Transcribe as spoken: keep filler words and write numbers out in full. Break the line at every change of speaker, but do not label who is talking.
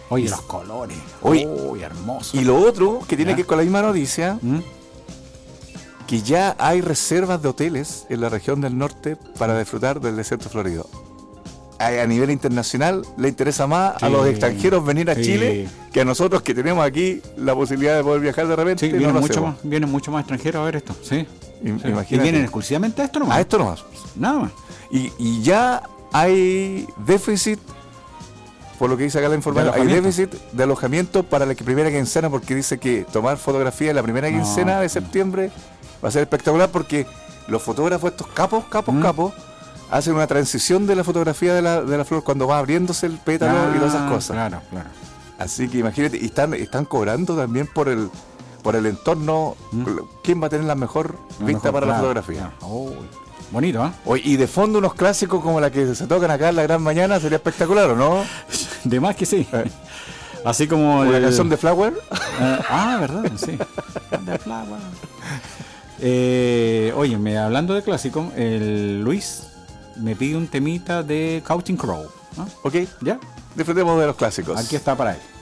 Oye, los colores.
Oye,
Uy, hermoso.
Y lo otro que tiene
¿Ya?
que ver con la misma noticia,
¿Mm?
que ya hay reservas de hoteles en la región del norte para disfrutar del desierto florido. A, a nivel internacional le interesa más
Sí,
a los extranjeros venir a
sí.
Chile que a nosotros que tenemos aquí la posibilidad de poder viajar de repente.
Sí,
no
vienen
lo
mucho
hacemos.
más, vienen mucho más extranjeros a ver esto. Sí.
I-
Sí.
imagínate.
Y vienen exclusivamente a esto nomás.
A esto nomás.
Nada más.
Y, y ya hay déficit, por lo que dice acá la información,
¿De
hay
alojamiento?
déficit de alojamiento para la que primera quincena, porque dice que tomar fotografía en la primera
No.
quincena de septiembre va a ser espectacular, porque los fotógrafos, estos capos, capos,
¿Mm?
capos, hacen una transición de la fotografía de la, de la flor cuando va abriéndose el pétalo
Ah,
y todas esas cosas.
Claro, claro.
Así que imagínate, y están, están cobrando también por el por el entorno,
¿Mm?
quién va a tener la mejor
A lo
vista
mejor,
para la
claro,
fotografía.
claro. Uy, bonito, ¿eh?
Oye, y de fondo unos clásicos como la que se tocan acá en la gran mañana sería espectacular, ¿o no?
De más que sí.
Eh.
Así como
Una
el-
canción de Flower.
Eh, ah, verdad, sí. The Flower. Eh, oye, me, hablando de clásico, el Luis me pide un temita de Counting Crow. ¿Ah?
Ok,
¿Ya?
disfrutemos de los clásicos.
Aquí está para él.